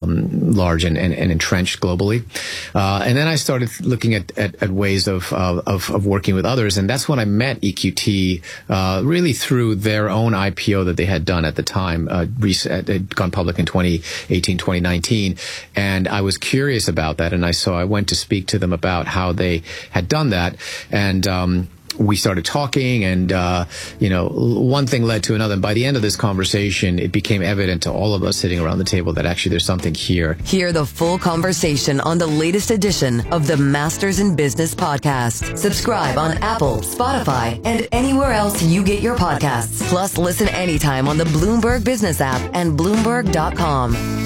large and entrenched globally. And then I started looking at ways of working with others. And that's when I met EQT, really through their own IPO that they had done at the time. They'd gone public in 2018, 2019. And I was curious about that. And I went to speak to them about how they had done that. And, we started talking and, one thing led to another. And by the end of this conversation, it became evident to all of us sitting around the table that actually there's something here. Hear the full conversation on the latest edition of the Masters in Business podcast. Subscribe on Apple, Spotify, and anywhere else you get your podcasts. Plus, listen anytime on the Bloomberg Business app and Bloomberg.com.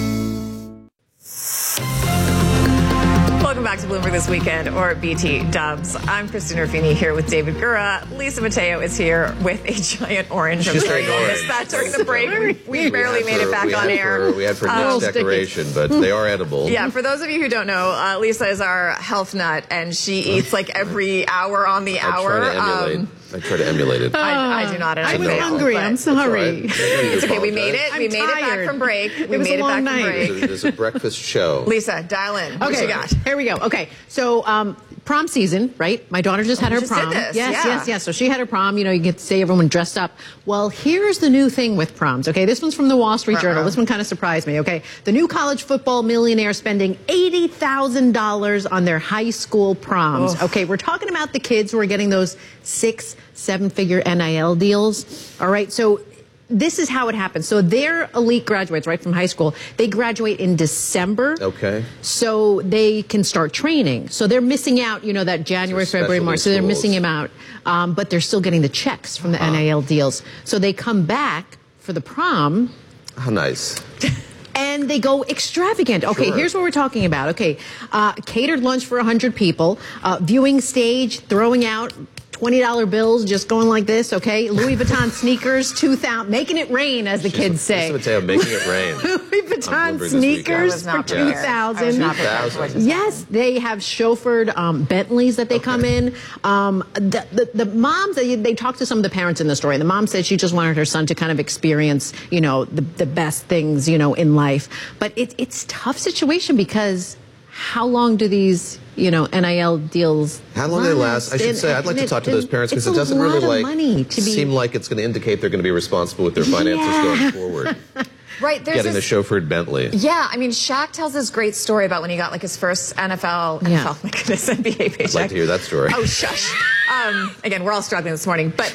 Welcome back to Bloomberg This Weekend, or BT Dubs. I'm Christine Ruffini here with David Gura. Lisa Mateo is here with a giant orange. I'm sorry, I missed that during the break. We barely made it back on air. We had for next decoration, but they are edible. Yeah, for those of you who don't know, Lisa is our health nut, and she eats like every hour on the hour. I try to emulate it. I do not. And I'm hungry. I'm sorry. It's okay. We made it. We made it back from break. We made it back from break. There's a breakfast show. Lisa, dial in. What you got? Here we go. Okay. So, prom season, right? My daughter just had her prom. Yes. So she had her prom. You get to see everyone dressed up. Well, here's the new thing with proms. Okay. This one's from the Wall Street Journal. This one kind of surprised me. Okay. The new college football millionaire spending $80,000 on their high school proms. Okay. We're talking about the kids who are getting those 6-7-figure NIL deals. All right. So this is how it happens. So they're elite graduates, right, from high school. They graduate in December. Okay. So they can start training. So they're missing out, that January, February, March. So they're missing him out. But they're still getting the checks from the NIL deals. So they come back for the prom. How nice. And they go extravagant. Okay, here's what we're talking about. Okay, catered lunch for 100 people, viewing stage, throwing out $20 bills, just going like this, okay? Louis Vuitton sneakers, 2,000, making it rain, as the kids say. Mateo, making it rain. Louis Vuitton sneakers for 2,000. Yes, they have chauffeured Bentleys that they come in. The moms, they talked to some of the parents in the story. The mom said she just wanted her son to kind of experience, the best things, in life. But it's a tough situation because how long do these NIL deals How long they last? I should say, I'd like to talk to those parents because it doesn't really seem like it's going to indicate they're going to be responsible with their finances going forward. Right, getting the chauffeured Bentley. Yeah, I mean, Shaq tells this great story about when he got his first NFL, my goodness, NBA paycheck. I'd like to hear that story. Oh, shush. Again, we're all struggling this morning, but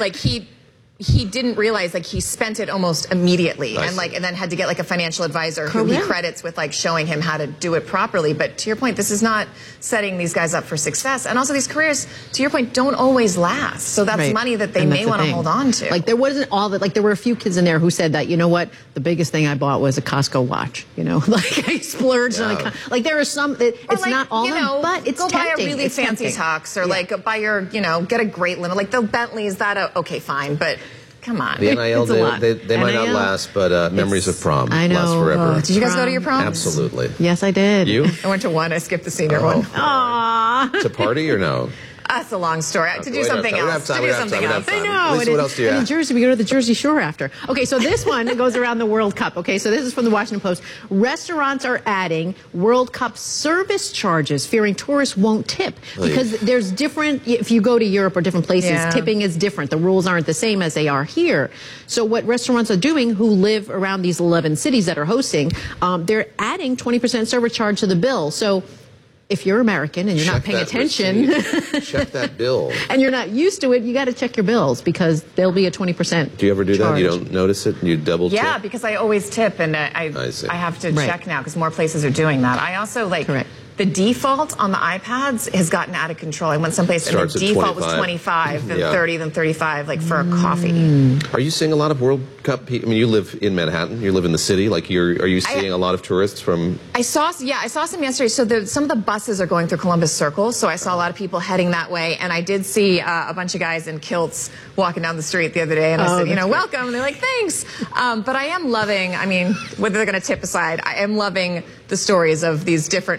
he didn't realize he spent it almost immediately and then had to get a financial advisor who he credits with showing him how to do it properly. But to your point, this is not setting these guys up for success. And also these careers, to your point, don't always last. So that's money that they may want to hold on to. There wasn't all that, there were a few kids in there who said that, the biggest thing I bought was a Costco watch, I splurged on there are some, it's not all of them, but it's go tempting. Buy a really fancy tux or buy your, get a great limo. The Bentleys, okay, fine, but come on. The NIL, they might not last, but memories of prom last forever. Did you guys go to your proms? Absolutely. Yes, I did. You? I went to one. I skipped the senior one. Aww. To party or no? That's a long story. To do something else. I know. Lisa, what else do you have? In Jersey, we go to the Jersey Shore after. Okay, so this one goes around the World Cup. Okay, so this is from the Washington Post. Restaurants are adding World Cup service charges, fearing tourists won't tip. Because there's different, if you go to Europe or different places, tipping is different. The rules aren't the same as they are here. So what restaurants are doing who live around these 11 cities that are hosting, they're adding 20% service charge to the bill. So if you're American and you're not paying attention, check that bill. And you're not used to it, you got to check your bills because there'll be a 20%. Do you ever do that? You don't notice it and you double tip? Yeah, because I always tip and I have to check now because more places are doing that. I also the default on the iPads has gotten out of control. I went someplace and the default was 25, then 30, then 35, for a coffee. Are you seeing a lot of World Cup people? I mean, you live in Manhattan. You live in the city. Are you seeing a lot of tourists from? I saw some yesterday. So some of the buses are going through Columbus Circle. So I saw a lot of people heading that way. And I did see a bunch of guys in kilts walking down the street the other day. And I said, welcome. And they're like, thanks. But I am loving, whether they're going to tip aside, I am loving the stories of these different fans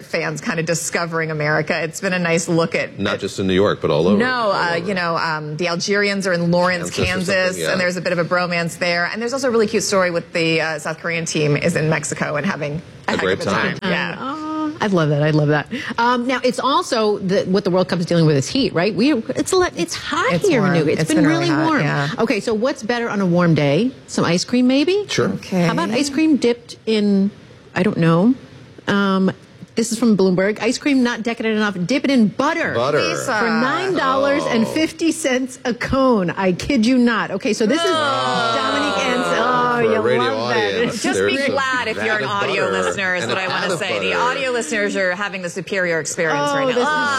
kind of discovering America. It's been a nice look at... Not just in New York, but all over. No, you know, the Algerians are in Lawrence, Kansas, yeah. And there's a bit of a bromance there. And there's also a really cute story with the South Korean team is in Mexico and having a great time. Yeah. Oh, I love that. I love that. Now, it's also what the World Cup is dealing with is heat, right? It's hot here in New York. It's been really hot, warm. Yeah. Okay, so what's better on a warm day? Some ice cream, maybe? Sure. Okay. How about ice cream dipped in, I don't know, this is from Bloomberg. Ice cream not decadent enough. Dip it in butter. Butter. Lisa. For $9.50 a cone. I kid you not. Okay, so this is Dominique Ansel. Oh, you love that. Just be glad if you're an audio listener is what I want to say. The audio listeners are having the superior experience right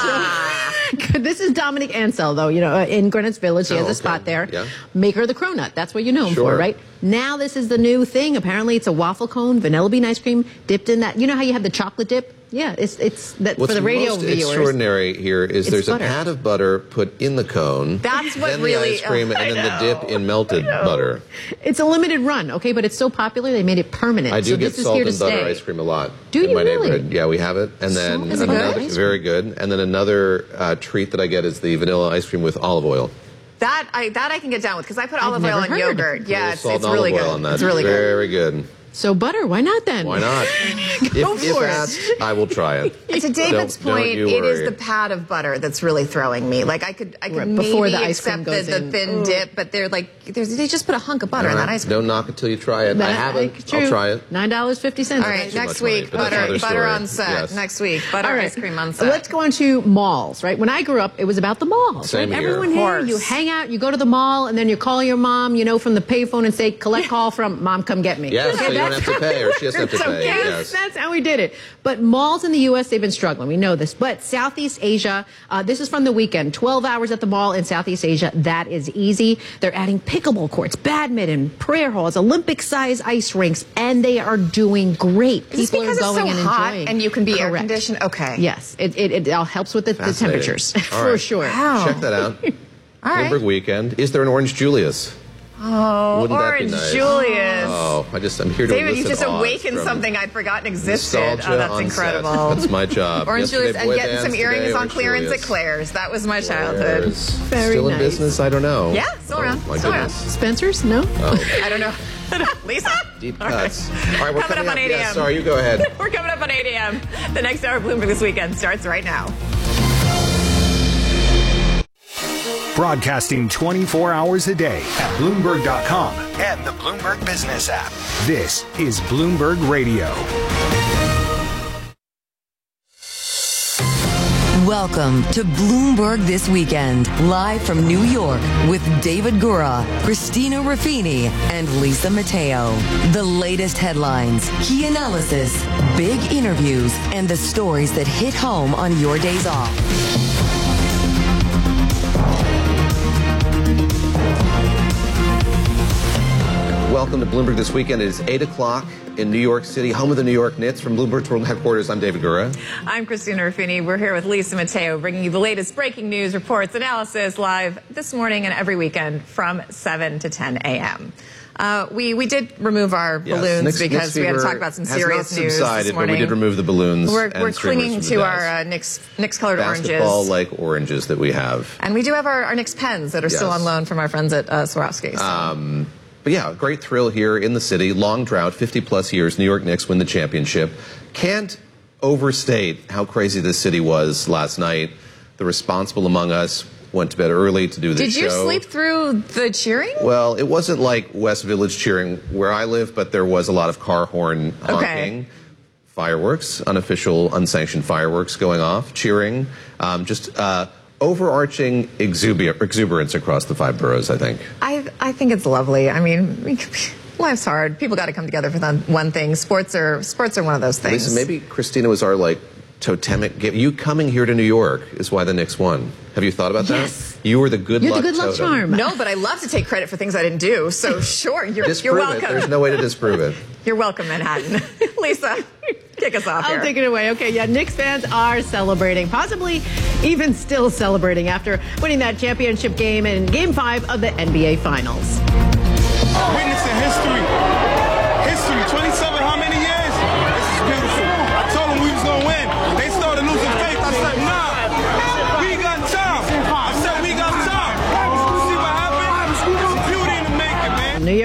now. This is Dominique Ansel, though, you know, in Greenwich Village. She has a spot there. Yeah. Maker of the Cronut. That's what you know him for, right? Now this is the new thing. Apparently it's a waffle cone, vanilla bean ice cream dipped in that. You know how you have the chocolate dip? Yeah, it's that for the radio viewers. What's extraordinary here is there's butter. A pat of butter put in the cone. That's what then really... the ice cream, and then the dip in melted butter. It's a limited run, okay, but it's so popular they made it permanent. I do get this salt is here and to butter stay. ice cream a lot in my really? neighborhood. Yeah, we have it. And then another very good. And then another treat that I get is the vanilla ice cream with olive oil. That I can get down with because I put olive oil on yogurt. Yeah, it's really good. On that. It's really good. Very good. So butter, why not then? Why not? if asked, I will try it. To David's point, it is the pat of butter that's really throwing me. Like I could maybe accept the thin dip, but they're like they just put a hunk of butter in that ice cream. Don't knock it till you try it. I haven't. I'll try it. $9.50. All right, next week butter on set. Yes. Next week butter ice cream on set. Let's go on to malls. Right, when I grew up, it was about the malls. Same right? here. Everyone here, you hang out, you go to the mall, and then you call your mom, you know, from the payphone and say, collect call from Mom, come get me. Yes, so you don't have to pay, or she doesn't have to pay. Yes, that's how we did it. But malls in the U.S., they've been struggling. We know this. But Southeast Asia, this is from the weekend. 12 hours at the mall in Southeast Asia. That is easy. They're adding pickleball courts, badminton, prayer halls, Olympic-sized ice rinks, and they are doing great. People are going and enjoying. And you can be air conditioned? Okay. Yes. It all helps with the temperatures, for sure. Wow. Check that out. Bloomberg Weekend. Is there an Orange Julius? Oh, Orange Julius. Oh, I'm here to David, you just awakened something I'd forgotten existed. Oh, that's incredible. That's my job. Orange Julius and getting some earrings on clearance at Claire's. That was my childhood. Very Still nice. in business? I don't know. Yeah, still around. Still around. Spencer's? No? Oh. I don't know. Lisa? Deep cuts. All right, we're coming up on 8 a.m. Yeah, sorry, you go ahead. We're coming up on 8 a.m. The next hour of Bloomberg This Weekend starts right now. Broadcasting 24 hours a day at Bloomberg.com and the Bloomberg Business app. This is Bloomberg Radio. Welcome to Bloomberg This Weekend, live from New York with David Gura, Christina Ruffini, and Lisa Mateo. The latest headlines, key analysis, big interviews, and the stories that hit home on your days off. Welcome to Bloomberg This Weekend. It is 8 o'clock in New York City, home of the New York Knicks. From Bloomberg's World Headquarters, I'm David Gura. I'm Christina Ruffini. We're here with Lisa Mateo, bringing you the latest breaking news, reports, analysis live this morning and every weekend from 7 to 10 a.m. We did remove our balloons because we had to talk about some serious news this morning. But we did remove the balloons. We're clinging to our Knicks colored oranges. Basketball-like oranges that we have. And we do have our Knicks pens that are still on loan from our friends at Swarovski. So. But yeah, great thrill here in the city. Long drought, 50-plus years. New York Knicks win the championship. Can't overstate how crazy this city was last night. The responsible among us went to bed early to do this show. Did you sleep through the cheering? Well, it wasn't like West Village cheering where I live, but there was a lot of car horn honking. Fireworks, unofficial, unsanctioned fireworks going off, cheering. Overarching exuberance across the five boroughs, I think. I think it's lovely. I mean, life's hard. People got to come together for one thing. Sports are one of those things. Lisa, maybe Christina was our totemic gift. You coming here to New York is why the Knicks won. Have you thought about that? You were the good luck totem. Charm. No, but I love to take credit for things I didn't do. So sure, you're welcome. There's no way to disprove it. You're welcome, Manhattan. Lisa, kick us off here. I'll take it away. Okay, yeah, Knicks fans are celebrating, possibly even still celebrating after winning that championship game in Game 5 of the NBA Finals. Witnessing history. History. 27 how many years? This is beautiful. I told them we was going to win. They started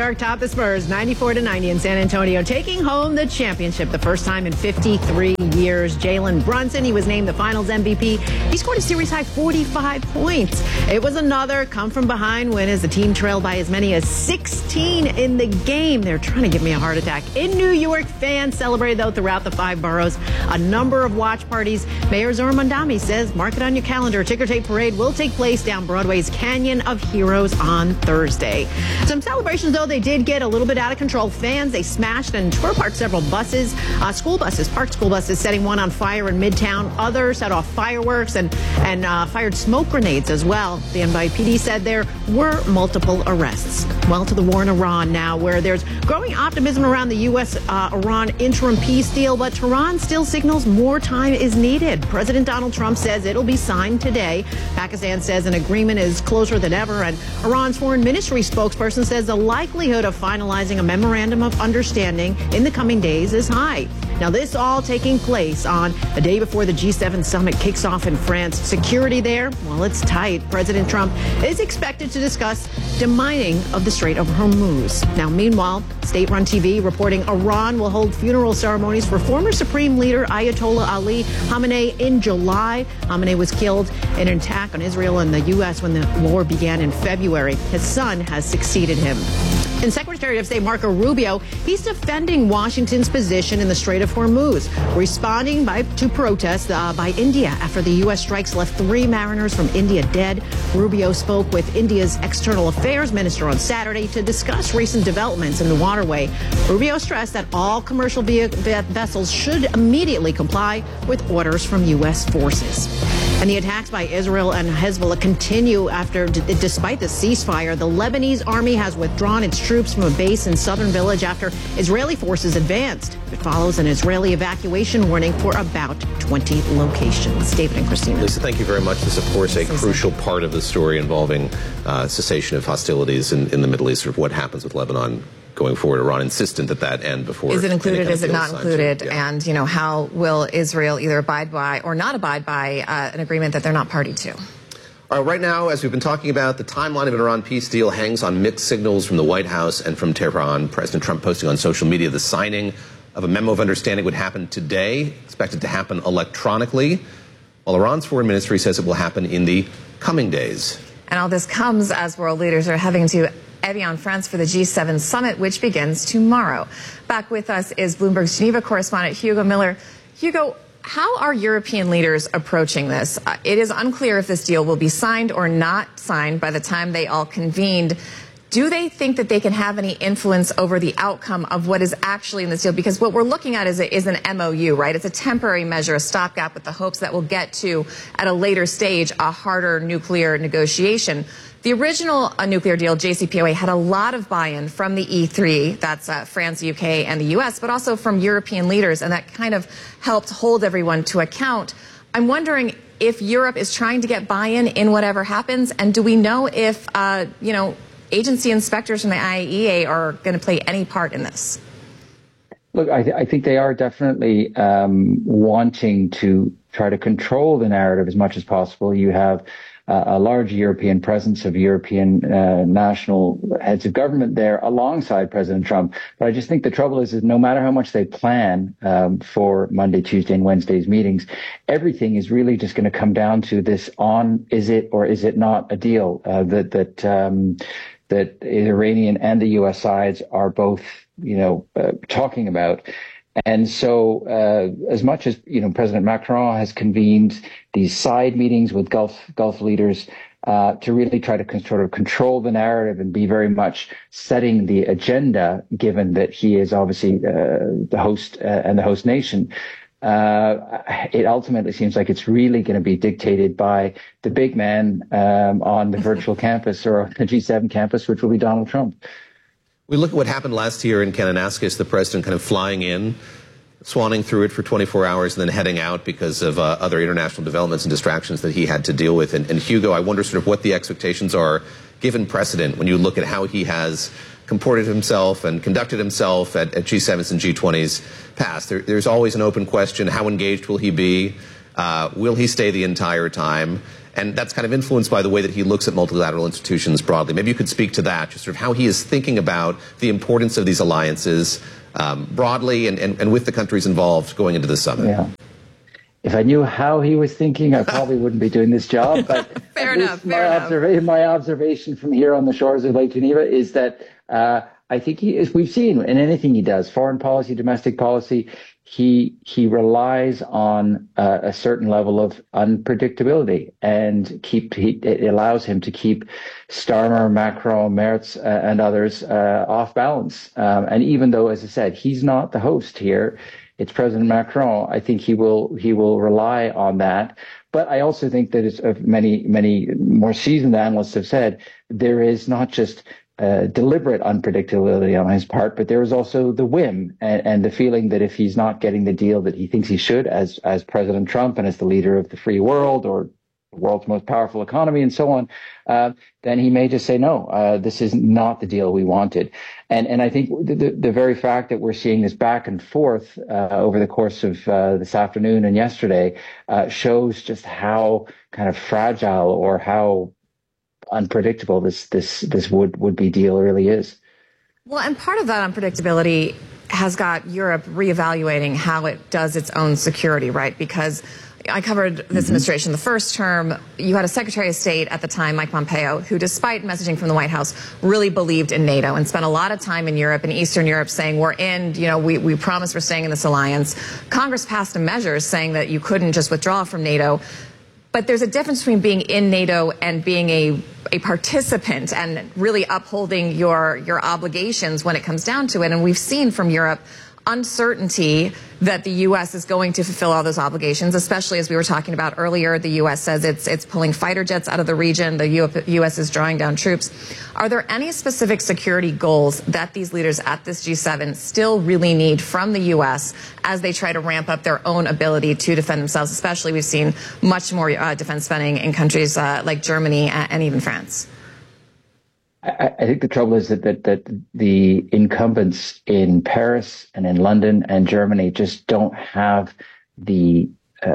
York topped the Spurs 94-90 in San Antonio, taking home the championship the first time in 53 years. Jalen Brunson, he was named the Finals MVP. He scored a series-high 45 points. It was another come-from-behind win as the team trailed by as many as 16 in the game. They're trying to give me a heart attack. In New York, fans celebrated, though, throughout the 5 boroughs. A number of watch parties. Mayor Zohran Mamdani says, mark it on your calendar. Ticker tape parade will take place down Broadway's Canyon of Heroes on Thursday. Some celebrations, though, they did get a little bit out of control. Fans, they smashed and tore apart several buses, school buses, parked school buses, setting one on fire in Midtown. Others set off fireworks and fired smoke grenades as well. The NYPD said there were multiple arrests. Well, to the war in Iran now, where there's growing optimism around the U.S.-Iran interim peace deal, but Tehran still signals more time is needed. President Donald Trump says it'll be signed today. Pakistan says an agreement is closer than ever, and Iran's foreign ministry spokesperson says the likelihood of finalizing a memorandum of understanding in the coming days is high. Now, this all taking place on the day before the G7 summit kicks off in France. Security there, well, it's tight. President Trump is expected to discuss demining of the Strait of Hormuz. Now, meanwhile, state-run TV reporting Iran will hold funeral ceremonies for former Supreme Leader Ayatollah Ali Khamenei in July. Khamenei was killed in an attack on Israel and the U.S. when the war began in February. His son has succeeded him. And Secretary of State Marco Rubio, he's defending Washington's position in the Strait of Hormuz, responding to protests by India after the U.S. strikes left 3 mariners from India dead. Rubio spoke with India's external affairs minister on Saturday to discuss recent developments in the waterway. Rubio stressed that all commercial vessels should immediately comply with orders from U.S. forces. And the attacks by Israel and Hezbollah continue despite the ceasefire. The Lebanese army has withdrawn its troops from a base in southern village after Israeli forces advanced. It follows an Israeli evacuation warning for about 20 locations. David and Christina. Lisa, thank you very much. This is, of course, a crucial part of the story involving cessation of hostilities in the Middle East, sort of what happens with Lebanon going forward. Iran insistent that end before. Is it included? Is it not included? Yeah. And, how will Israel either abide by or not abide by an agreement that they're not party to? All right, right now, as we've been talking about, the timeline of an Iran peace deal hangs on mixed signals from the White House and from Tehran. President Trump posting on social media the signing of a memo of understanding would happen today, expected to happen electronically, while Iran's foreign ministry says it will happen in the coming days. And all this comes as world leaders are heading to Evian, France for the G7 summit, which begins tomorrow. Back with us is Bloomberg's Geneva correspondent Hugo Miller. Hugo, how are European leaders approaching this? It is unclear if this deal will be signed or not signed by the time they all convened. Do they think that they can have any influence over the outcome of what is actually in this deal? Because what we're looking at is an MOU, right? It's a temporary measure, a stopgap with the hopes that we'll get to, at a later stage, a harder nuclear negotiation. The original nuclear deal, JCPOA, had a lot of buy-in from the E3, that's France, the UK, and the US, but also from European leaders, and that kind of helped hold everyone to account. I'm wondering if Europe is trying to get buy-in in whatever happens, and do we know if, agency inspectors from the IAEA are going to play any part in this? Look, I think they are definitely wanting to try to control the narrative as much as possible. You have a large European presence of European national heads of government there alongside President Trump. But I just think the trouble is no matter how much they plan for Monday, Tuesday, and Wednesday's meetings, everything is really just going to come down to this is it or is it not a deal that the Iranian and the U.S. sides are both, talking about. And so, as much as, President Macron has convened these side meetings with Gulf leaders, to really try to sort of control the narrative and be very much setting the agenda, given that he is obviously, the host, and the host nation. It ultimately seems like it's really going to be dictated by the big man on the virtual campus or the G7 campus, which will be Donald Trump. We look at what happened last year in Kananaskis, the president kind of flying in, swanning through it for 24 hours and then heading out because of other international developments and distractions that he had to deal with. And Hugo, I wonder sort of what the expectations are given precedent when you look at how he has comported himself and conducted himself at G7s and G20s past. There's always an open question. How engaged will he be? Will he stay the entire time? And that's kind of influenced by the way that he looks at multilateral institutions broadly. Maybe you could speak to that, just sort of how he is thinking about the importance of these alliances broadly and with the countries involved going into the summit. Yeah. If I knew how he was thinking, I probably wouldn't be doing this job. But fair enough. My observation from here on the shores of Lake Geneva is that I think as we've seen in anything he does, foreign policy, domestic policy, he relies on a certain level of unpredictability, and it allows him to keep Starmer, Macron, Merz, and others off balance. And even though, as I said, he's not the host here, it's President Macron, I think he will rely on that. But I also think that, as many more seasoned analysts have said, there is not just deliberate unpredictability on his part, but there is also the whim and the feeling that if he's not getting the deal that he thinks he should as President Trump and as the leader of the free world or the world's most powerful economy and so on, then he may just say, no, this is not the deal we wanted. And I think the very fact that we're seeing this back and forth over the course of this afternoon and yesterday shows just how kind of fragile or how unpredictable this would-be deal really is. Well, and part of that unpredictability has got Europe reevaluating how it does its own security, right? Because I covered this administration the first term. You had a Secretary of State at the time, Mike Pompeo, who, despite messaging from the White House, really believed in NATO and spent a lot of time in Europe and Eastern Europe saying, we're in, we promise we're staying in this alliance. Congress passed a measure saying that you couldn't just withdraw from NATO. But there's a difference between being in NATO and being a participant and really upholding your obligations when it comes down to it. And we've seen from Europe uncertainty that the U.S. is going to fulfill all those obligations, especially as we were talking about earlier. The U.S. says it's pulling fighter jets out of the region. The U.S. is drawing down troops. Are there any specific security goals that these leaders at this G7 still really need from the U.S. as they try to ramp up their own ability to defend themselves? Especially, we've seen much more defense spending in countries like Germany and even France. I think the trouble is that the incumbents in Paris and in London and Germany just don't have the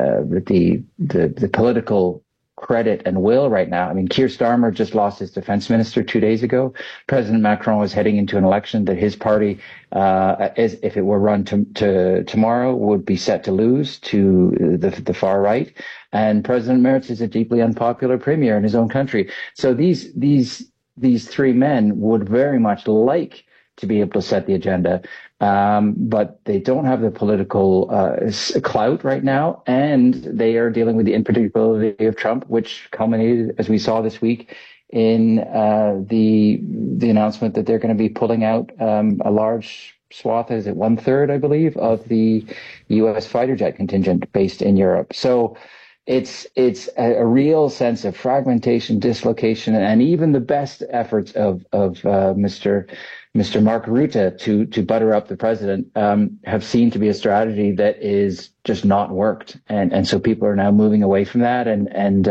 political credit and will right now. I mean, Keir Starmer just lost his defense minister 2 days ago. President Macron was heading into an election that his party, if it were run to tomorrow, would be set to lose to the far right. And President Merz is a deeply unpopular premier in his own country. So these three men would very much like to be able to set the agenda, but they don't have the political clout right now, and they are dealing with the unpredictability of Trump, which culminated, as we saw this week, in the announcement that they're going to be pulling out a large swath, is it 1/3, I believe, of the U.S. fighter jet contingent based in Europe. So it's a real sense of fragmentation, dislocation, and even the best efforts of Mr. Mark Rutte to butter up the president have seemed to be a strategy that is just not worked, and so people are now moving away from that, and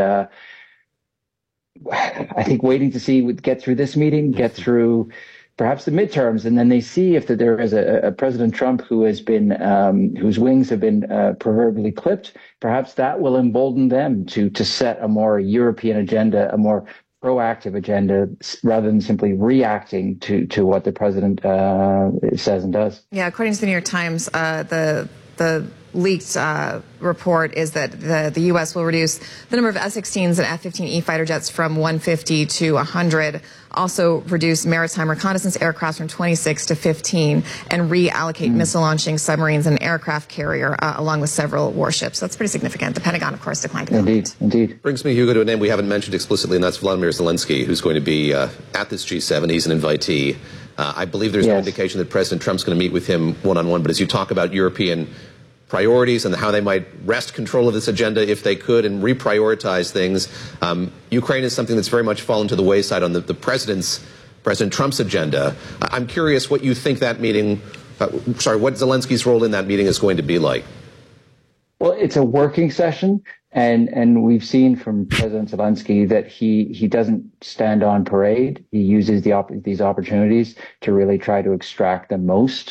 I think waiting to see, get through this meeting, get through perhaps the midterms, and then they see if there is a President Trump who has been whose wings have been proverbially clipped. Perhaps that will embolden them to set a more European agenda, a more proactive agenda, rather than simply reacting to what the president says and does. Yeah, according to the New York Times, the leaked report is that the U.S. will reduce the number of F-16s and F-15E fighter jets from 150 to 100, also reduce maritime reconnaissance aircraft from 26 to 15, and reallocate missile launching submarines and aircraft carrier along with several warships. That's pretty significant. The Pentagon, of course, declined to comment. Indeed. Brings me, Hugo, to a name we haven't mentioned explicitly, and that's Volodymyr Zelensky, who's going to be at this G7. He's an invitee. I believe there's no indication that President Trump's going to meet with him one-on-one, but as you talk about European priorities and how they might wrest control of this agenda if they could and reprioritize things. Ukraine is something that's very much fallen to the wayside on the President Trump's agenda. I'm curious what you think that meeting, what Zelensky's role in that meeting is going to be like. Well, it's a working session, and we've seen from President Zelensky that he doesn't stand on parade. He uses these opportunities to really try to extract the most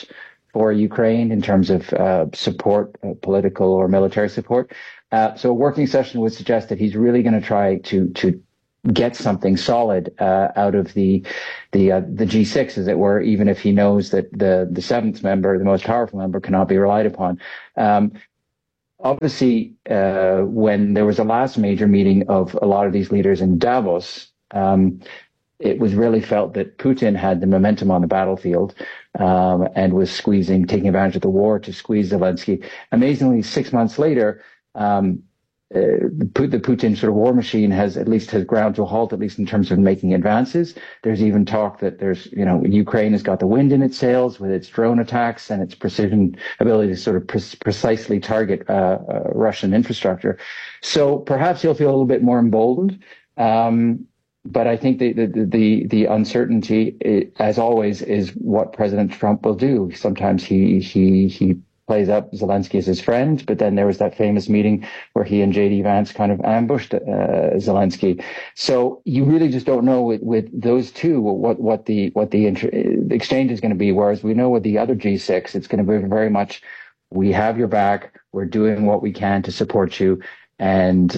for Ukraine in terms of support, political or military support. So a working session would suggest that he's really going to try to get something solid out of the G6, as it were, even if he knows that the seventh member, the most powerful member, cannot be relied upon. Obviously, when there was a last major meeting of a lot of these leaders in Davos, it was really felt that Putin had the momentum on the battlefield and was taking advantage of the war to squeeze Zelensky. Amazingly, 6 months later, the Putin sort of war machine has ground to a halt, at least in terms of making advances. There's even talk that Ukraine has got the wind in its sails with its drone attacks and its precision ability to sort of precisely target Russian infrastructure. So perhaps you'll feel a little bit more emboldened. But I think the uncertainty, as always, is what President Trump will do. Sometimes he plays up Zelensky as his friend, but then there was that famous meeting where he and J.D. Vance kind of ambushed Zelensky. So you really just don't know with those two what the exchange is going to be. Whereas we know with the other G6, it's going to be very much, we have your back, we're doing what we can to support you, and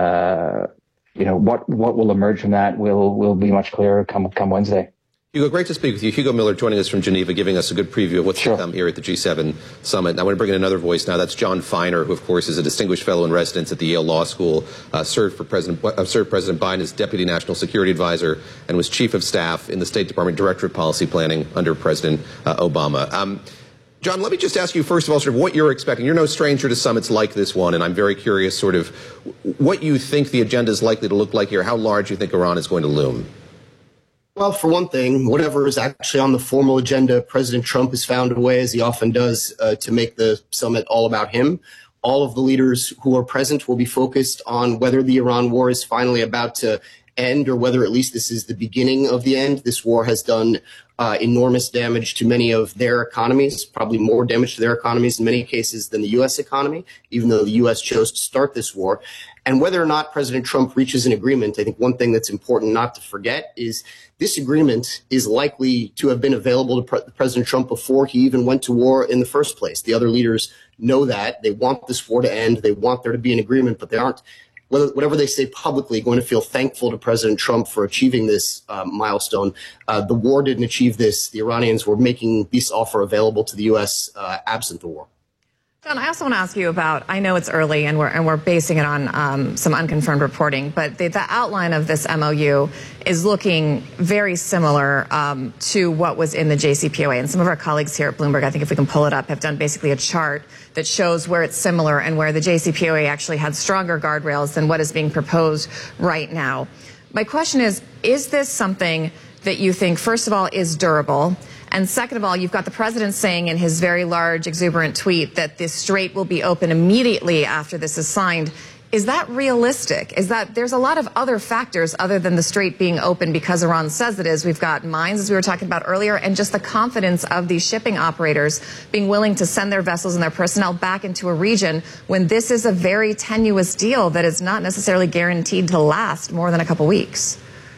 what will emerge from that will be much clearer come Wednesday. Hugo, great to speak with you. Hugo Miller joining us from Geneva, giving us a good preview of what's to come here at the G7 summit. And I want to bring in another voice now. That's John Feiner, who, of course, is a distinguished fellow in residence at the Yale Law School, served President Biden as Deputy National Security Advisor, and was Chief of Staff in the State Department Director of Policy Planning under President Obama. John, let me just ask you, first of all, sort of what you're expecting. You're no stranger to summits like this one, and I'm very curious sort of what you think the agenda is likely to look like here, how large you think Iran is going to loom. Well, for one thing, whatever is actually on the formal agenda, President Trump has found a way, as he often does, to make the summit all about him. All of the leaders who are present will be focused on whether the Iran war is finally about to end, or whether at least this is the beginning of the end. This war has done enormous damage to many of their economies, probably more damage to their economies in many cases than the U.S. economy, even though the U.S. chose to start this war. And whether or not President Trump reaches an agreement, I think one thing that's important not to forget is this agreement is likely to have been available to President Trump before he even went to war in the first place. The other leaders know that. They want this war to end. They want there to be an agreement, but they aren't, whatever they say publicly, going to feel thankful to President Trump for achieving this milestone. The war didn't achieve this. The Iranians were making this offer available to the U.S. Absent the war. John, I also want to ask you about, I know it's early and we're basing it on some unconfirmed reporting, but the outline of this MOU is looking very similar to what was in the JCPOA. And some of our colleagues here at Bloomberg, I think if we can pull it up, have done basically a chart that shows where it's similar and where the JCPOA actually had stronger guardrails than what is being proposed right now. My question is this something that you think, first of all, is durable? And second of all, you've got the president saying in his very large, exuberant tweet that this strait will be open immediately after this is signed. Is that realistic? Is that there's a lot of other factors other than the strait being open because Iran says it is. We've got mines, as we were talking about earlier, and just the confidence of these shipping operators being willing to send their vessels and their personnel back into a region when this is a very tenuous deal that is not necessarily guaranteed to last more than a couple weeks.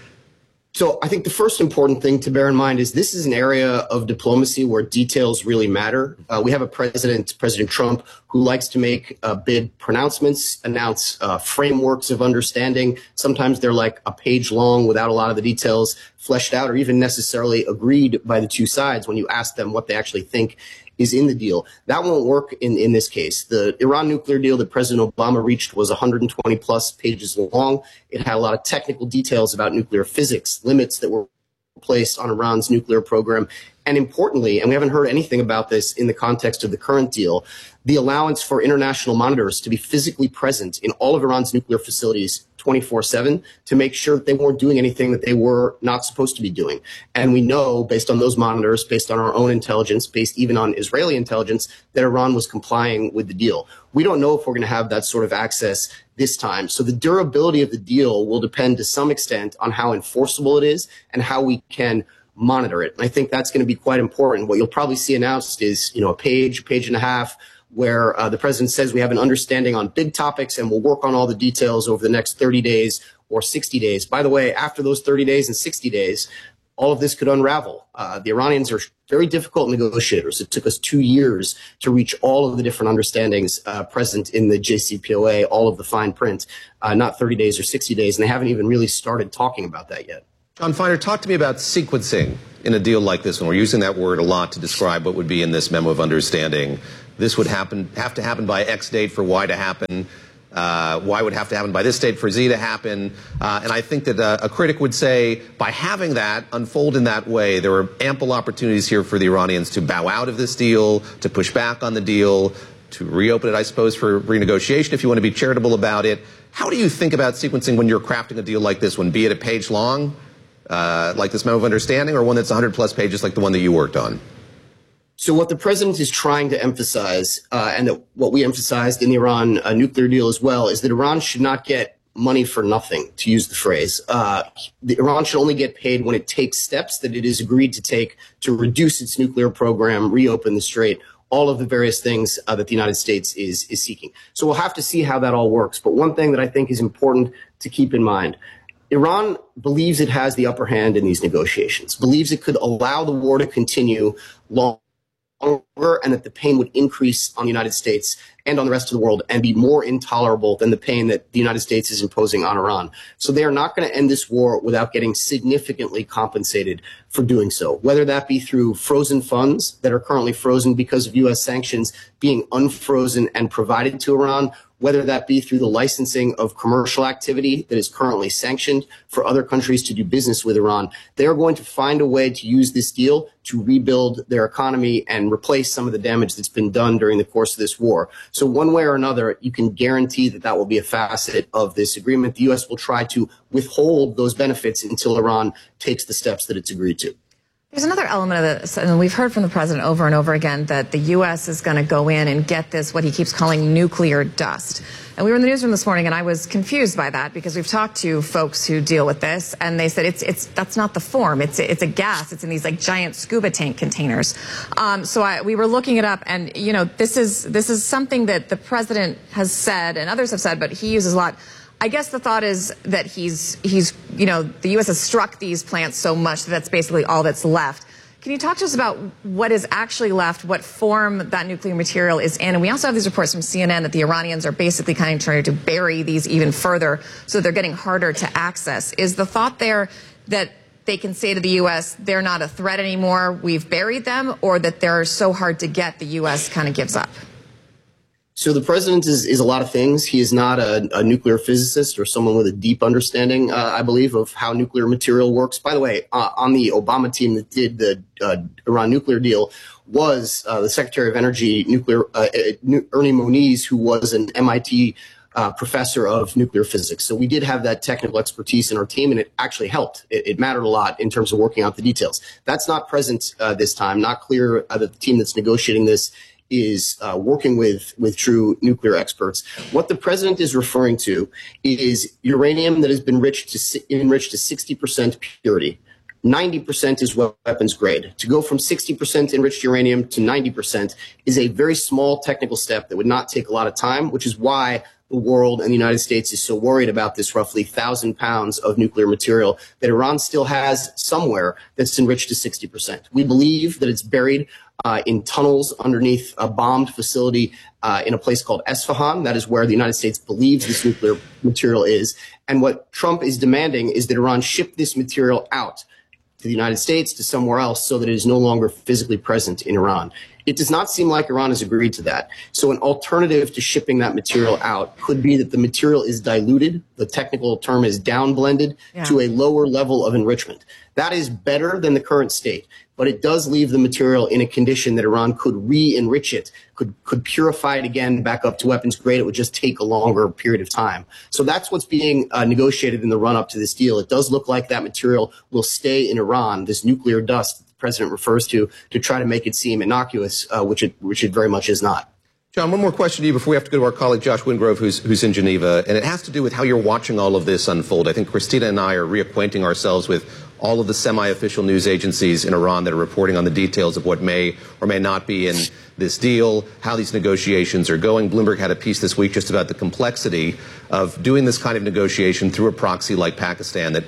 So I think the first important thing to bear in mind is this is an area of diplomacy where details really matter. We have a president, President Trump, who likes to make big pronouncements, announce frameworks of understanding. Sometimes they're like a page long without a lot of the details fleshed out or even necessarily agreed by the two sides when you ask them what they actually think is in the deal. That won't work in this case. The Iran nuclear deal that President Obama reached was 120 plus pages long. It had a lot of technical details about nuclear physics, limits that were placed on Iran's nuclear program. And importantly, and we haven't heard anything about this in the context of the current deal, the allowance for international monitors to be physically present in all of Iran's nuclear facilities 24/7 to make sure that they weren't doing anything that they were not supposed to be doing. And we know, based on those monitors, based on our own intelligence, based even on Israeli intelligence, that Iran was complying with the deal. We don't know if we're going to have that sort of access this time. So the durability of the deal will depend to some extent on how enforceable it is and how we can monitor it. And I think that's going to be quite important. What you'll probably see announced is, a page and a half where the president says we have an understanding on big topics and we'll work on all the details over the next 30 days or 60 days. By the way, after those 30 days and 60 days, all of this could unravel. The Iranians are very difficult negotiators. It took us 2 years to reach all of the different understandings present in the JCPOA, all of the fine print, not 30 days or 60 days, and they haven't even really started talking about that yet. John Feiner, talk to me about sequencing in a deal like this one. We're using that word a lot to describe what would be in this memo of understanding. This would have to happen by X date for Y to happen. Y would have to happen by this date for Z to happen. And I think that a critic would say, by having that unfold in that way, there were ample opportunities here for the Iranians to bow out of this deal, to push back on the deal, to reopen it, I suppose, for renegotiation if you want to be charitable about it. How do you think about sequencing when you're crafting a deal like this one, be it a page long, like this memo of understanding, or one that's 100-plus pages like the one that you worked on? So what the president is trying to emphasize, and that what we emphasized in the Iran nuclear deal as well, is that Iran should not get money for nothing, to use the phrase. Iran should only get paid when it takes steps that it has agreed to take to reduce its nuclear program, reopen the Strait, all of the various things that the United States is seeking. So we'll have to see how that all works. But one thing that I think is important to keep in mind, Iran believes it has the upper hand in these negotiations, believes it could allow the war to continue longer, and that the pain would increase on the United States and on the rest of the world and be more intolerable than the pain that the United States is imposing on Iran. So they are not going to end this war without getting significantly compensated for doing so, whether that be through frozen funds that are currently frozen because of U.S. sanctions being unfrozen and provided to Iran, whether that be through the licensing of commercial activity that is currently sanctioned for other countries to do business with Iran. They are going to find a way to use this deal to rebuild their economy and replace some of the damage that's been done during the course of this war. So one way or another, you can guarantee that that will be a facet of this agreement. The U.S. will try to withhold those benefits until Iran takes the steps that it's agreed to. There's another element of this, and we've heard from the president over and over again that the U.S. is going to go in and get this, what he keeps calling nuclear dust. And we were in the newsroom this morning, and I was confused by that because we've talked to folks who deal with this, and they said that's not the form. It's a gas. It's in these like giant scuba tank containers. We were looking it up, and you know this is something that the president has said and others have said, but he uses a lot. I guess the thought is that he's the U.S. has struck these plants so much that that's basically all that's left. Can you talk to us about what is actually left, what form that nuclear material is in? And we also have these reports from CNN that the Iranians are basically kind of trying to bury these even further, so they're getting harder to access. Is the thought there that they can say to the U.S., they're not a threat anymore, we've buried them, or that they're so hard to get the U.S. kind of gives up? So the president is a lot of things. He is not a nuclear physicist or someone with a deep understanding, I believe, of how nuclear material works. By the way, on the Obama team that did the Iran nuclear deal was the Secretary of Energy, Ernie Moniz, who was an MIT professor of nuclear physics. So we did have that technical expertise in our team, and it actually helped. It mattered a lot in terms of working out the details. That's not present this time. Not clear that the team that's negotiating this is working with true nuclear experts. What the president is referring to is uranium that has been enriched to 60% purity. 90% is weapons grade. To go from 60% enriched uranium to 90% is a very small technical step that would not take a lot of time, which is why the world and the United States is so worried about this roughly 1,000 pounds of nuclear material that Iran still has somewhere that's enriched to 60%. We believe that it's buried in tunnels underneath a bombed facility in a place called Esfahan. That is where the United States believes this nuclear material is. And what Trump is demanding is that Iran ship this material out to the United States, to somewhere else, so that it is no longer physically present in Iran. It does not seem like Iran has agreed to that. So an alternative to shipping that material out could be that the material is diluted. The technical term is downblended to a lower level of enrichment. That is better than the current state, but it does leave the material in a condition that Iran could re-enrich it, could purify it again back up to weapons grade. It would just take a longer period of time. So that's what's being negotiated in the run-up to this deal. It does look like that material will stay in Iran, this nuclear dust that the president refers to try to make it seem innocuous, which it very much is not. John, one more question to you before we have to go to our colleague Josh Wingrove, who's in Geneva, and it has to do with how you're watching all of this unfold. I think Christina and I are reacquainting ourselves with all of the semi-official news agencies in Iran that are reporting on the details of what may or may not be in this deal, how these negotiations are going. Bloomberg had a piece this week just about the complexity of doing this kind of negotiation through a proxy like Pakistan that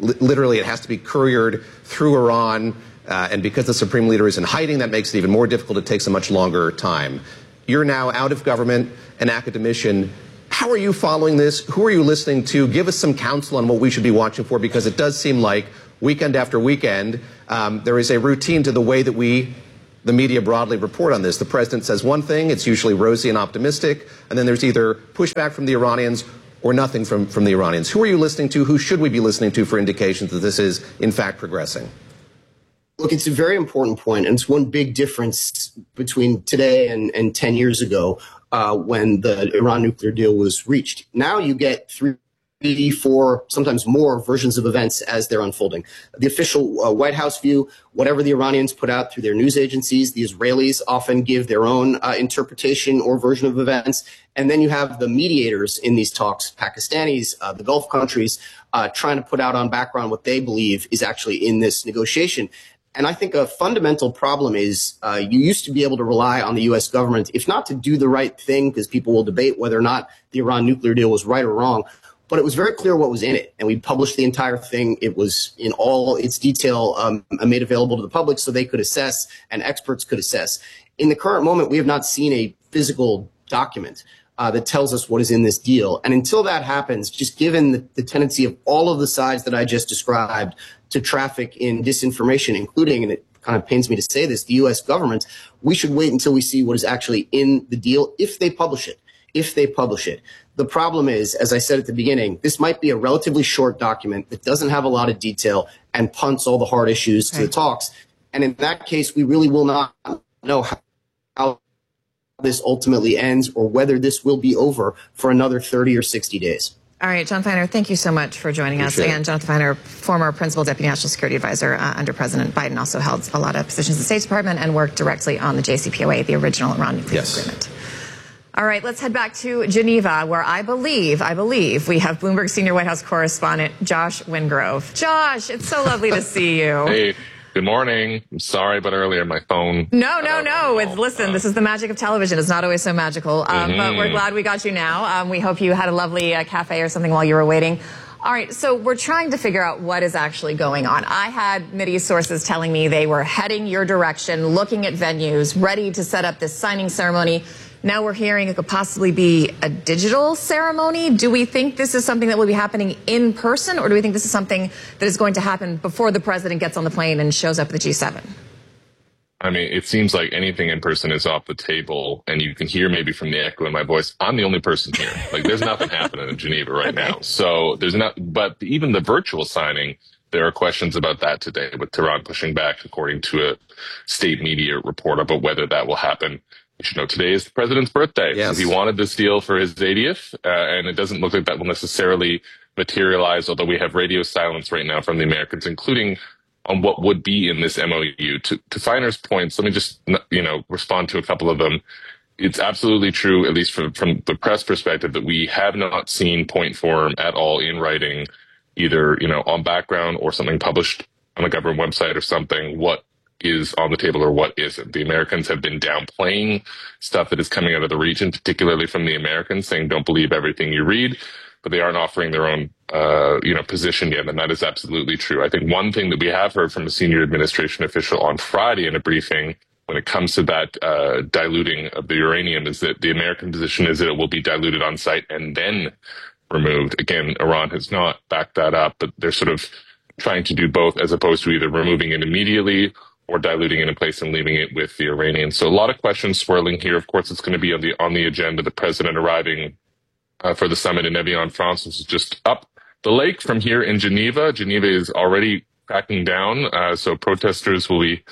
literally it has to be couriered through Iran. And because the supreme leader is in hiding, that makes it even more difficult. It takes a much longer time. You're now out of government, an academician. How are you following this? Who are you listening to? Give us some counsel on what we should be watching for, because it does seem like weekend after weekend, there is a routine to the way that the media broadly report on this. The president says one thing, it's usually rosy and optimistic, and then there's either pushback from the Iranians or nothing from the Iranians. Who are you listening to? Who should we be listening to for indications that this is, in fact, progressing? Look, it's a very important point, and it's one big difference between today and 10 years ago when the Iran nuclear deal was reached. Now you get 3, 4, sometimes more versions of events as they're unfolding. The official White House view, whatever the Iranians put out through their news agencies, the Israelis often give their own interpretation or version of events. And then you have the mediators in these talks, Pakistanis, the Gulf countries, trying to put out on background what they believe is actually in this negotiation. And I think a fundamental problem is you used to be able to rely on the U.S. government, if not to do the right thing, because people will debate whether or not the Iran nuclear deal was right or wrong, but it was very clear what was in it. And we published the entire thing. It was in all its detail made available to the public so they could assess and experts could assess. In the current moment, we have not seen a physical document that tells us what is in this deal. And until that happens, just given the tendency of all of the sides that I just described to traffic in disinformation, including, and it kind of pains me to say this, the U.S. government, we should wait until we see what is actually in the deal if they publish it. If they publish it. The problem is, as I said at the beginning, this might be a relatively short document that doesn't have a lot of detail and punts all the hard issues to the talks. And in that case, we really will not know how this ultimately ends or whether this will be over for another 30 or 60 days. All right, John Feiner, thank you so much for joining us. And Jonathan Feiner, former Principal Deputy National Security Advisor under President Biden, also held a lot of positions in the State Department and worked directly on the JCPOA, the original Iran nuclear agreement. All right, let's head back to Geneva, where I believe we have Bloomberg senior White House correspondent Josh Wingrove. Josh, it's so lovely to see you. Hey. Good morning. I'm sorry about earlier, my phone. No. Listen, this is the magic of television. It's not always so magical, but we're glad we got you now. We hope you had a lovely cafe or something while you were waiting. All right, so we're trying to figure out what is actually going on. I had Mideast sources telling me they were heading your direction, looking at venues, ready to set up this signing ceremony. Now we're hearing it could possibly be a digital ceremony. Do we think this is something that will be happening in person, or do we think this is something that is going to happen before the president gets on the plane and shows up at the G7? I mean, it seems like anything in person is off the table, and you can hear maybe from the echo in my voice, I'm the only person here. Like, there's nothing happening in Geneva right now. So there's not, but even the virtual signing, there are questions about that today, with Tehran pushing back, according to a state media report, about whether that will happen. You should know today is the president's birthday. Yes. So he wanted this deal for his 80th, and it doesn't look like that will necessarily materialize, although we have radio silence right now from the Americans, including on what would be in this MOU. To Feiner's points, let me just, respond to a couple of them. It's absolutely true, at least from the press perspective, that we have not seen point form at all in writing, either, on background or something published on the government website or something, what is on the table or what isn't. The Americans have been downplaying stuff that is coming out of the region, particularly from the Americans, saying don't believe everything you read, but they aren't offering their own, position yet. And that is absolutely true. I think one thing that we have heard from a senior administration official on Friday in a briefing when it comes to that diluting of the uranium is that the American position is that it will be diluted on site and then removed. Again, Iran has not backed that up, but they're sort of trying to do both, as opposed to either removing it immediately or diluting it in place and leaving it with the Iranians. So a lot of questions swirling here. Of course, it's going to be on the agenda. The president arriving for the summit in Evian, France. This is just up the lake from here in Geneva. Geneva is already cracking down, so protesters will be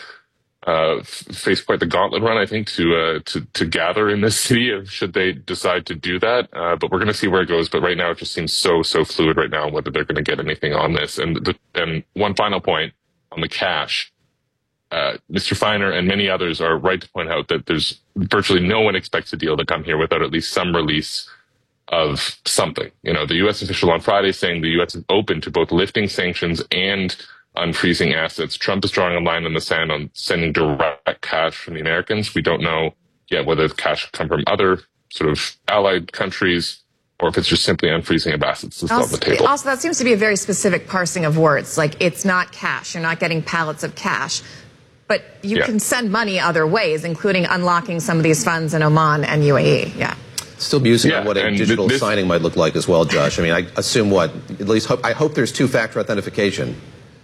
face quite the gauntlet run, I think, to gather in this city should they decide to do that. But we're going to see where it goes. But right now, it just seems so fluid right now whether they're going to get anything on this. And one final point on the cash. Mr. Feiner and many others are right to point out that there's virtually no one expects a deal to come here without at least some release of something. The U.S. official on Friday saying the U.S. is open to both lifting sanctions and unfreezing assets. Trump is drawing a line in the sand on sending direct cash from the Americans. We don't know yet whether the cash will come from other sort of allied countries or if it's just simply unfreezing of assets that's on the table. Also, that seems to be a very specific parsing of words. Like, it's not cash. You're not getting pallets of cash. But you can send money other ways, including unlocking some of these funds in Oman and UAE. Yeah. Still musing on what a digital signing might look like as well, Josh. I mean, I assume I hope there's two-factor authentication.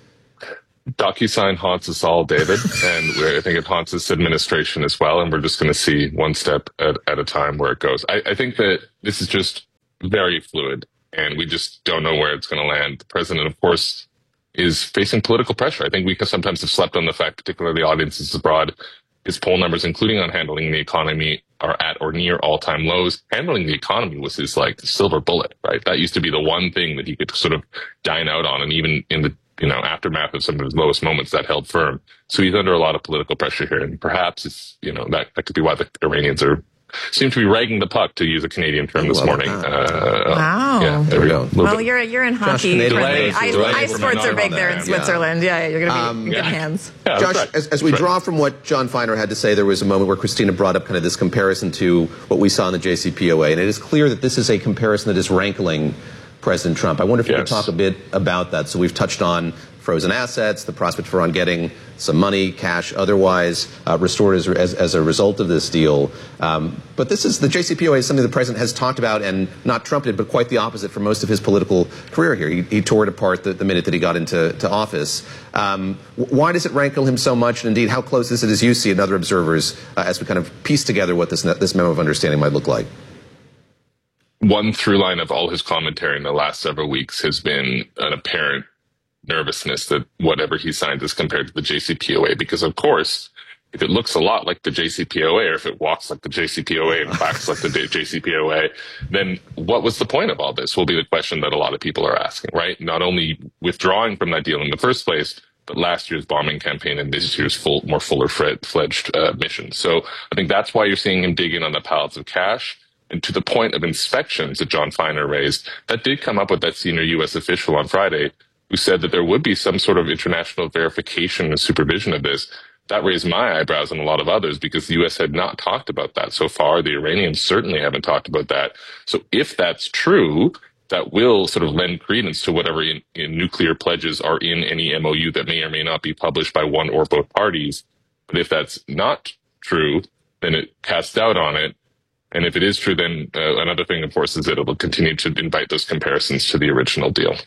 DocuSign haunts us all, David, and I think it haunts this administration as well, and we're just going to see one step at a time where it goes. I think that this is just very fluid, and we just don't know where it's going to land. The president, of course, is facing political pressure. I think we sometimes have slept on the fact, particularly audiences abroad, his poll numbers, including on handling the economy, are at or near all-time lows. Handling the economy was his silver bullet, right? That used to be the one thing that he could sort of dine out on, and even in the aftermath of some of his lowest moments, that held firm. So he's under a lot of political pressure here, and perhaps it's that could be why the Iranians seem to be ragging the puck, to use a Canadian term this morning. Wow. Yeah, there we go. Well, you're in hockey. Ice sports are big there in Switzerland. Yeah, you're going to be in good hands. Yeah, Josh, as we draw from what John Feiner had to say, there was a moment where Christina brought up kind of this comparison to what we saw in the JCPOA, and it is clear that this is a comparison that is rankling President Trump. I wonder if you could talk a bit about that. So we've touched on frozen assets, the prospect for Iran getting some money, cash, otherwise restored as a result of this deal. But the JCPOA is something the president has talked about and not trumpeted, but quite the opposite for most of his political career here. He tore it apart the minute that he got into office. Why does it rankle him so much? And indeed, how close is it, as you see, and other observers, as we kind of piece together what this memo of understanding might look like? One through line of all his commentary in the last several weeks has been an apparent nervousness that whatever he signs is compared to the JCPOA, because of course, if it looks a lot like the JCPOA, or if it walks like the JCPOA and quacks like the JCPOA, then what was the point of all this will be the question that a lot of people are asking, right? Not only withdrawing from that deal in the first place, but last year's bombing campaign and this year's more fuller-fledged mission. So I think that's why you're seeing him dig in on the pallets of cash. And to the point of inspections that John Feiner raised, that did come up with that senior U.S. official on Friday who said that there would be some sort of international verification and supervision of this. That raised my eyebrows and a lot of others, because the U.S. had not talked about that so far. The Iranians certainly haven't talked about that. So if that's true, that will sort of lend credence to whatever nuclear pledges are in any MOU that may or may not be published by one or both parties. But if that's not true, then it casts doubt on it. And if it is true, then another thing, of course, is that it will continue to invite those comparisons to the original deal.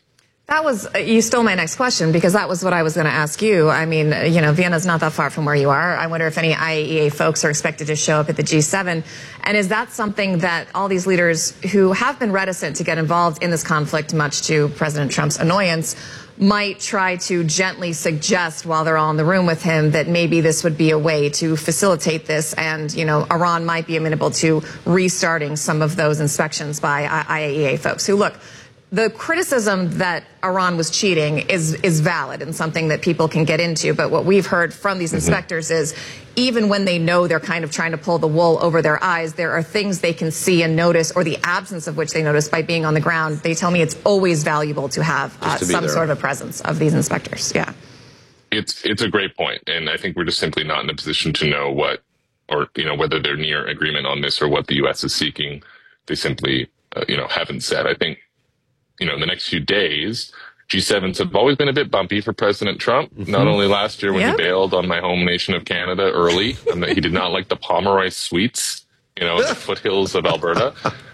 You stole my next question, because that was what I was going to ask you. I mean, Vienna's not that far from where you are. I wonder if any IAEA folks are expected to show up at the G7. And is that something that all these leaders who have been reticent to get involved in this conflict, much to President Trump's annoyance, might try to gently suggest while they're all in the room with him that maybe this would be a way to facilitate this, and, Iran might be amenable to restarting some of those inspections by IAEA folks who, look, the criticism that Iran was cheating is valid and something that people can get into. But what we've heard from these inspectors is even when they know they're kind of trying to pull the wool over their eyes, there are things they can see and notice, or the absence of which they notice by being on the ground. They tell me it's always valuable to have some sort of a presence of these inspectors. Yeah. It's a great point. And I think we're just simply not in a position to know whether they're near agreement on this or what the U.S. is seeking. They simply, haven't said. I think, in the next few days, G7s have always been a bit bumpy for President Trump. Not only last year when he bailed on my home nation of Canada early, and that he did not like the Pomeroy sweets, in the foothills of Alberta,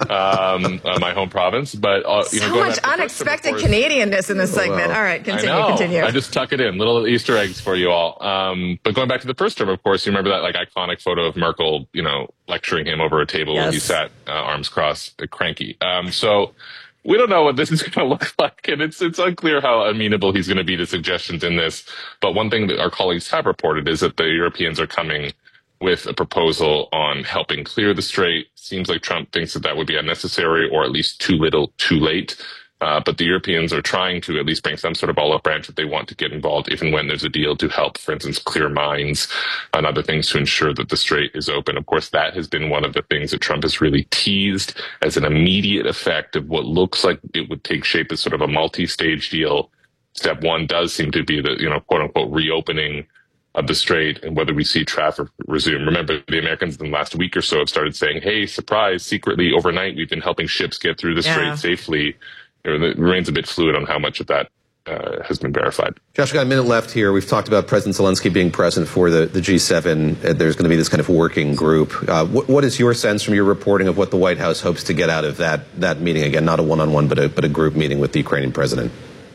my home province. But so much unexpected Canadianness in this segment. All right, continue. I just tuck it in, little Easter eggs for you all. But going back to the first term, of course, you remember that iconic photo of Merkel, lecturing him over a table when he sat arms crossed, cranky. So we don't know what this is going to look like, and it's unclear how amenable he's going to be to suggestions in this. But one thing that our colleagues have reported is that the Europeans are coming with a proposal on helping clear the strait. Seems like Trump thinks that would be unnecessary, or at least too little, too late. But the Europeans are trying to at least bring some sort of olive branch that they want to get involved even when there's a deal to help, for instance, clear mines and other things to ensure that the strait is open. Of course, that has been one of the things that Trump has really teased as an immediate effect of what looks like it would take shape as sort of a multi-stage deal. Step one does seem to be the, quote unquote, reopening of the Strait and whether we see traffic resume. Remember, the Americans in the last week or so have started saying, hey, surprise, secretly overnight we've been helping ships get through the Strait safely. It remains a bit fluid on how much of that has been verified. Josh, we've got a minute left here. We've talked about President Zelensky being present for the G7. There's going to be this kind of working group. What is your sense from your reporting of what the White House hopes to get out of that meeting? Again, not a one-on-one, but a group meeting with the Ukrainian president.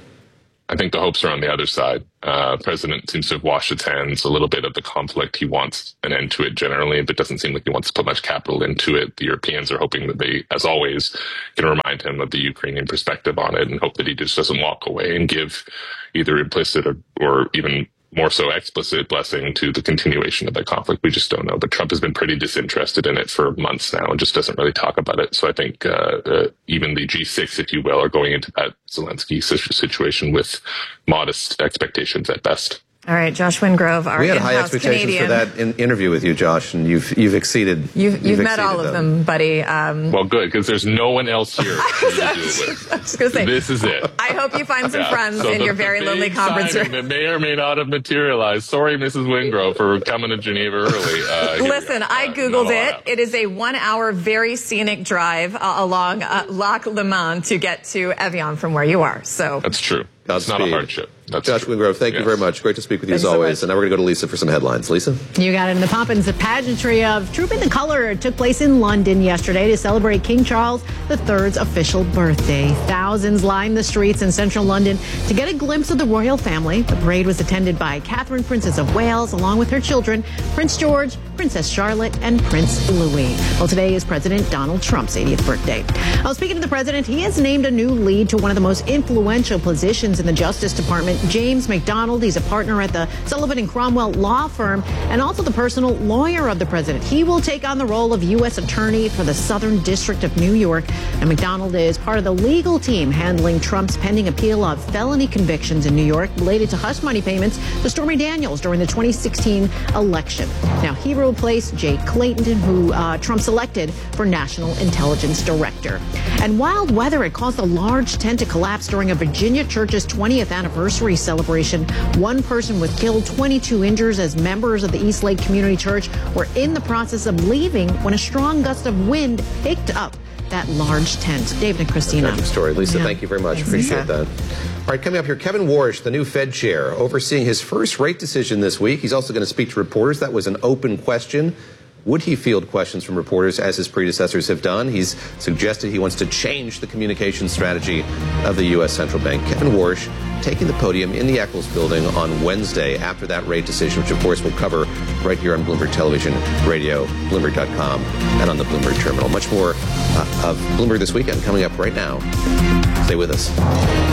I think the hopes are on the other side. President seems to have washed its hands a little bit of the conflict. He wants an end to it generally, but doesn't seem like he wants to put much capital into it. The Europeans are hoping that they, as always, can remind him of the Ukrainian perspective on it and hope that he just doesn't walk away and give either implicit or even more so explicit blessing to the continuation of that conflict. We just don't know. But Trump has been pretty disinterested in it for months now and just doesn't really talk about it. So I think even the G6, if you will, are going into that Zelensky situation with modest expectations at best. All right, Josh Wingrove, our we had high in-house expectations Canadian. for that interview with you, Josh, and you've exceeded. You've met all of them, buddy. Well, good, because there's no one else here for you to do it with. I was going to say, this is it. I hope you find some friends in your very lonely conference room. That may or may not have materialized. Sorry, Mrs. Wingrove, for coming to Geneva early. Listen, I Googled it. It is a 1 hour, very scenic drive along Lac Le Mans to get to Evian from where you are. So that's true. It's not a hardship. That's Josh Wingrove, thank you very much. Great to speak with you as always. And now we're going to go to Lisa for some headlines. Lisa? You got it. In the Poppins, the pageantry of Trooping the Colour took place in London yesterday to celebrate King Charles III's official birthday. Thousands lined the streets in central London to get a glimpse of the royal family. The parade was attended by Catherine, Princess of Wales, along with her children, Prince George, Princess Charlotte, and Prince Louis. Well, today is President Donald Trump's 80th birthday. Well, speaking of the president, he has named a new lead to one of the most influential positions in the Justice Department, James McDonald. He's a partner at the Sullivan and Cromwell law firm and also the personal lawyer of the president. He will take on the role of U.S. Attorney for the Southern District of New York. And McDonald is part of the legal team handling Trump's pending appeal of felony convictions in New York related to hush money payments to Stormy Daniels during the 2016 election. Now, he will replace Jake Clayton, who Trump selected for National Intelligence Director. And wild weather, it caused a large tent to collapse during a Virginia church's 20th anniversary celebration. One person was killed, 22 injured as members of the East Lake Community Church were in the process of leaving when a strong gust of wind picked up that large tent. David and Christina. Tragic story. Lisa, thank you very much. Appreciate that. All right, coming up here, Kevin Warsh, the new Fed chair, overseeing his first rate decision this week. He's also going to speak to reporters. That was an open question. Would he field questions from reporters as his predecessors have done? He's suggested he wants to change the communication strategy of the U.S. Central Bank. Kevin Warsh taking the podium in the Eccles building on Wednesday after that rate decision, which, of course, we'll cover right here on Bloomberg Television, Radio, Bloomberg.com, and on the Bloomberg Terminal. Much more of Bloomberg This Weekend coming up right now. Stay with us.